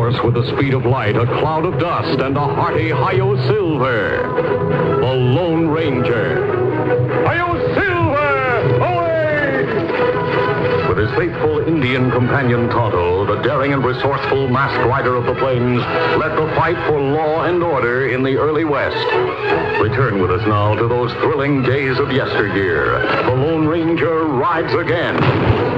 horse with the speed of light, a cloud of dust, and a hearty Hi-Yo Silver. The Lone Ranger. Hi-Yo Silver! Away! With his faithful Indian companion Tonto, the daring and resourceful masked rider of the plains led the fight for law and order in the early West. Return with us now to those thrilling days of yesteryear. The Lone Ranger rides again.